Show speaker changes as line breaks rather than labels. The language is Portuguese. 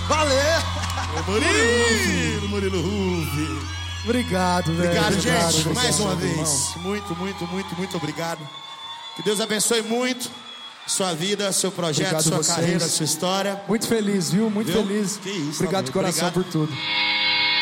Valeu!
Murilo Ruff.
Obrigado, velho.
Obrigado, gente.
Obrigado,
Mais uma vez.
irmão.
Muito obrigado. Que Deus abençoe muito sua vida, seu projeto,
Obrigado
sua
vocês.
carreira, sua história.
Muito feliz, viu? Muito
Viu?
feliz.
Que isso,
Obrigado
tá
de coração
obrigado.
por tudo.